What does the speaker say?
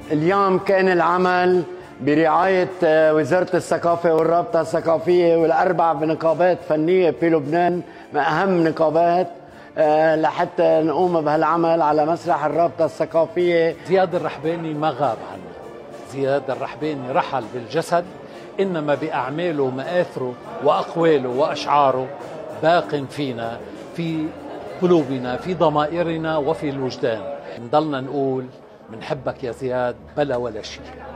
اليوم كان العمل برعاية وزارة الثقافة والرابطة الثقافية والأربع نقابات فنية في لبنان من أهم نقابات لحتى نقوم بهالعمل على مسرح الرابطة الثقافية. زياد الرحباني ما غاب عنا، زياد الرحباني رحل بالجسد، إنما بأعماله ومآثره وأقواله وأشعاره باق فينا، في قلوبنا، في ضمائرنا وفي الوجدان. نضلنا نقول منحبك يا زياد بلا ولا شيء.